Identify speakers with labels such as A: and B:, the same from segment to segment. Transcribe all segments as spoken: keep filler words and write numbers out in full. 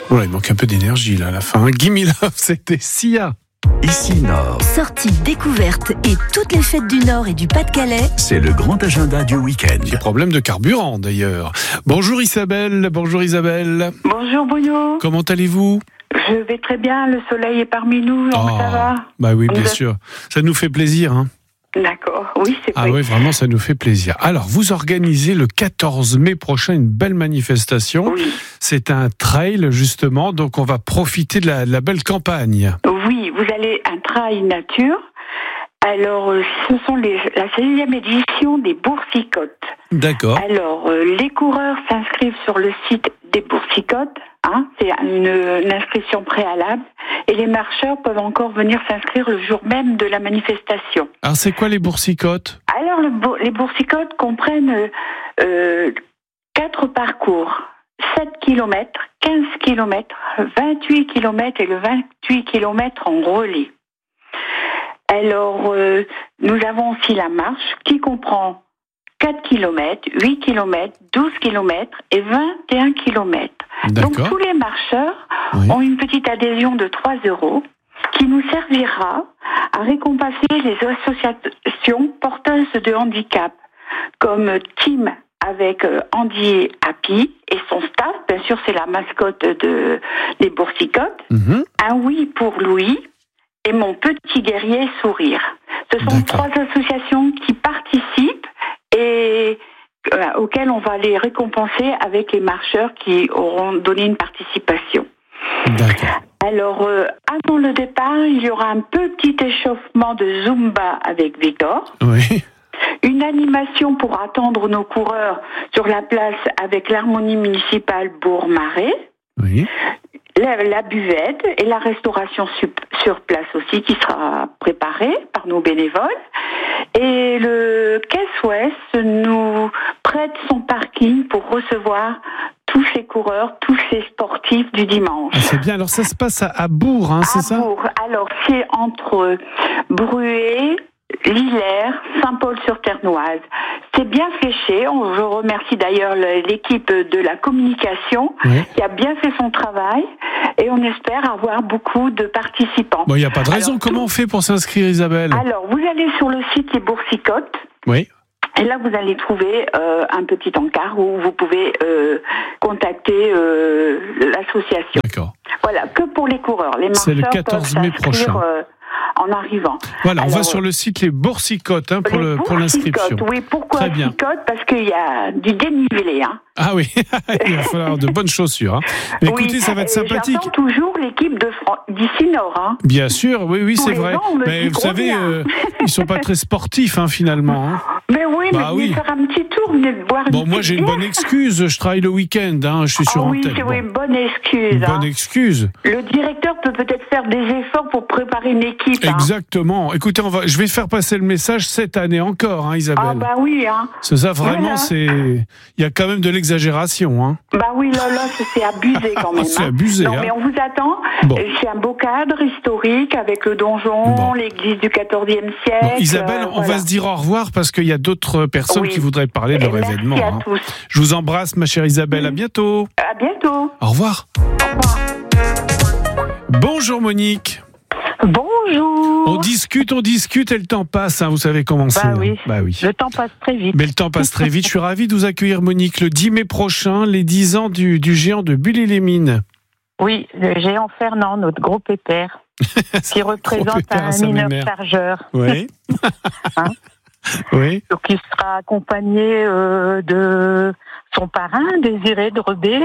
A: Ouais, il manque un peu d'énergie là à la fin. Gimme Love, c'était Sia.
B: Ici Nord.
C: Sorties, découvertes et toutes les fêtes du Nord et du Pas-de-Calais.
B: C'est le grand agenda du week-end.
A: Des problèmes de carburant d'ailleurs. Bonjour Isabelle, bonjour Isabelle.
D: Bonjour Bruno.
A: Comment allez-vous ?
D: Je vais très bien, le soleil est parmi nous, donc
A: oh,
D: ça va.
A: Bah oui, bien
D: On
A: sûr. Ça nous fait plaisir. Hein.
D: D'accord, oui, c'est
A: Ah
D: vrai.
A: oui, vraiment, ça nous fait plaisir. Alors, vous organisez le quatorze mai prochain une belle manifestation.
D: Oui.
A: C'est un trail, justement, donc on va profiter de la, de la belle campagne.
D: Oui, vous allez un trail nature. Alors, euh, ce sont les, la seizième édition des Boursicotes.
A: D'accord.
D: Alors, euh, les coureurs s'inscrivent sur le site des Boursicotes. Hein, c'est une, une inscription préalable. Et les marcheurs peuvent encore venir s'inscrire le jour même de la manifestation.
A: Alors, c'est quoi les Boursicotes ?
D: Alors, le, les Boursicotes comprennent euh, quatre parcours. sept kilomètres, quinze kilomètres, vingt-huit kilomètres et le vingt-huit kilomètres en relais. Alors, euh, nous avons aussi la marche qui comprend quatre kilomètres, huit kilomètres, douze kilomètres et vingt et un kilomètres. Donc, tous les marcheurs oui. ont une petite adhésion de trois euros qui nous servira à récompenser les associations porteuses de handicap, comme Team avec Andy Happy et son staff. Bien sûr, c'est la mascotte de, des Boursicotes. Mm-hmm. Un oui pour Louis et Mon Petit Guerrier Sourire. Ce sont D'accord. trois associations qui participent et euh, auxquelles on va les récompenser avec les marcheurs qui auront donné une participation.
A: D'accord.
D: Alors, euh, avant le départ, il y aura un petit échauffement de Zumba avec Victor.
A: Oui.
D: Une animation pour attendre nos coureurs sur la place avec l'harmonie municipale Bourg-Marais.
A: Oui.
D: La, la buvette et la restauration sur, sur place aussi qui sera préparée par nos bénévoles. Et le Caisse Ouest nous prête son parking pour recevoir tous ces coureurs, tous ces sportifs du dimanche.
A: Ah, c'est bien, alors ça se passe à, à Bourg, hein, c'est
D: à
A: ça ?
D: À Bourg, alors c'est entre Bruay, Lillers, Saint-Paul-sur-Ternoise. C'est bien fléché. Je remercie d'ailleurs l'équipe de la communication oui. qui a bien fait son travail et on espère avoir beaucoup de participants.
A: Bon, il n'y a pas de raison. Alors, Comment tout... on fait pour s'inscrire, Isabelle ?
D: Alors, vous allez sur le site des Boursicotes.
A: Oui.
D: Et là, vous allez trouver euh, un petit encart où vous pouvez euh, contacter euh, l'association.
A: D'accord.
D: Voilà, que pour les coureurs. Les marcheurs
A: C'est le quatorze mai prochain.
D: Euh, en arrivant.
A: Voilà,
D: Alors,
A: on va sur le site les Boursicotes hein, pour,
D: les
A: le, pour l'inscription.
D: Oui, pourquoi Boursicotes ? Parce qu'il y a du dénivelé. Hein.
A: Ah oui, il va falloir de bonnes chaussures. Hein. Mais
D: oui,
A: écoutez, ça va être sympathique.
D: J'entends toujours l'équipe de Fran- d'ici Nord. Hein.
A: Bien sûr, oui, oui,
D: Tous
A: c'est
D: les
A: vrai.
D: ans, on me
A: Mais
D: dit
A: vous savez, euh, ils ne sont pas très sportifs hein, finalement. Hein.
D: Mais oui,
A: bah,
D: mais venez
A: oui.
D: faire un petit tour, venez boire une
A: Bon, moi j'ai une bonne excuse, je travaille le week-end, hein, je suis sur
D: oh, oui,
A: antenne.
D: c'est
A: bon.
D: une bonne excuse.
A: Une
D: hein.
A: bonne excuse.
D: Le directeur peut peut-être faire des efforts pour préparer une équipe.
A: Exactement. Hein. Écoutez, on va, je vais faire passer le message cette année encore, hein, Isabelle.
D: Ah bah oui. Hein.
A: C'est ça, vraiment,
D: voilà.
A: c'est... Il y a quand même de l'exagération. Hein.
D: Bah oui, là, là, c'est abusé quand même.
A: c'est
D: hein.
A: abusé.
D: Non,
A: hein.
D: mais on vous attend.
A: Bon.
D: C'est un beau cadre historique avec le donjon, bon. l'église du quatorzième siècle.
A: Bon, Isabelle,
D: euh,
A: on
D: voilà.
A: va se dire au revoir parce qu'il y a d'autres personnes
D: oui.
A: qui voudraient parler de
D: Et
A: leur
D: merci
A: événement.
D: à
A: Hein.
D: tous.
A: Je vous embrasse, ma chère Isabelle.
D: Oui.
A: À bientôt.
D: À bientôt.
A: Au revoir.
D: Au revoir.
A: Bonjour Monique.
E: Bonjour.
A: On discute, on discute et le temps passe, hein, vous savez comment c'est.
E: Bah oui.
A: Hein. Bah oui.
E: Le temps passe très vite.
A: Mais le temps passe très vite. Je suis ravi de vous accueillir Monique. Le dix mai prochain, les dix ans du, du géant de Bully-les-Mines.
E: Oui, le géant Fernand, notre gros pépère, qui représente
A: pépère,
E: un mineur chargeur.
A: Oui.
E: hein
A: oui.
E: Donc il sera accompagné euh, de son parrain, Désiré de Rebé,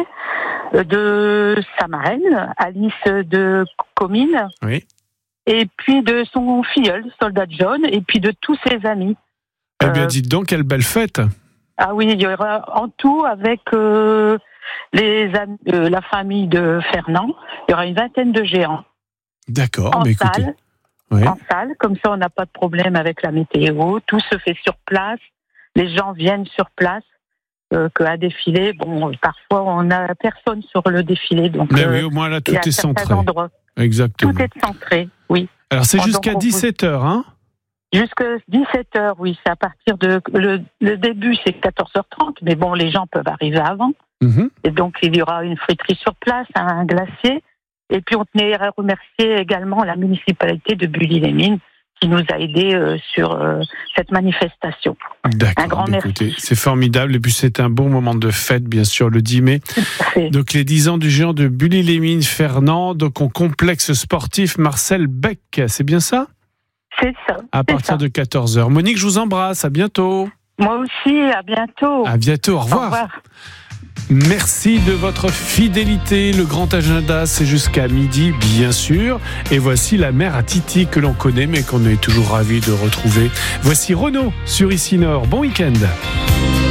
E: de sa marraine, Alice de Comines.
A: Oui.
E: Et puis de son filleul, Soldat John, et puis de tous ses amis.
A: Eh bien, euh, dites donc, quelle belle fête.
E: Ah oui, il y aura en tout, avec euh, les amis, euh, la famille de Fernand, il y aura une vingtaine de géants.
A: D'accord,
E: en
A: mais
E: salle,
A: écoutez. Oui.
E: En salle, comme ça on n'a pas de problème avec la météo, tout se fait sur place, les gens viennent sur place. Euh, qu'à défiler, bon, parfois on n'a personne sur le défilé, donc.
A: Mais
E: euh,
A: oui, au moins là, tout est centré.
E: Endroits.
A: Exactement.
E: Tout est centré, oui.
A: Alors c'est
E: Pendant
A: jusqu'à dix-sept heures, hein ?
E: Jusqu'à dix-sept heures, oui. C'est à partir de. Le, le début, c'est quatorze heures trente, mais bon, les gens peuvent arriver avant.
A: Mmh.
E: Et donc, il y aura une friterie sur place, un glacier. Et puis, on tenait à remercier également la municipalité de Bully-les-Mines qui nous a aidés euh, sur euh, cette manifestation.
A: D'accord.
E: Un grand
A: bah, écoutez, c'est formidable. Et puis, c'est un bon moment de fête, bien sûr, le dix mai.
E: C'est...
A: Donc, les dix ans du géant de Bully-les-Mines, Fernand, donc au complexe sportif Marcel Beck. C'est bien ça?
E: C'est ça.
A: À
E: c'est
A: partir
E: ça.
A: de quatorze heures. Monique, je vous embrasse. À bientôt.
E: Moi aussi, à bientôt.
A: À bientôt. Au revoir.
E: Au revoir.
A: Merci de votre fidélité. Le grand agenda, c'est jusqu'à midi, bien sûr. Et voici la mère à Titi que l'on connaît, mais qu'on est toujours ravi de retrouver. Voici Renaud sur Ici Nord. Bon week-end.